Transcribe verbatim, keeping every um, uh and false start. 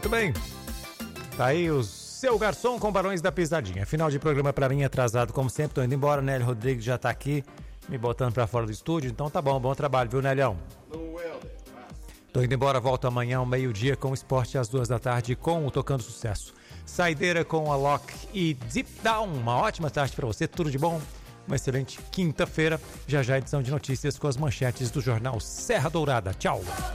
Muito bem. Tá aí o seu garçom com Barões da Pisadinha. Final de programa pra mim, atrasado como sempre. Tô indo embora. Nélio Rodrigues já tá aqui, me botando pra fora do estúdio. Então tá bom, bom trabalho, viu, Nélião? Tô indo embora, volto amanhã ao meio-dia com o esporte às duas da tarde com o Tocando Sucesso. Saideira com a Lock e Deep Down. Uma ótima tarde pra você, tudo de bom. Uma excelente quinta-feira. Já já edição de notícias com as manchetes do jornal Serra Dourada. Tchau.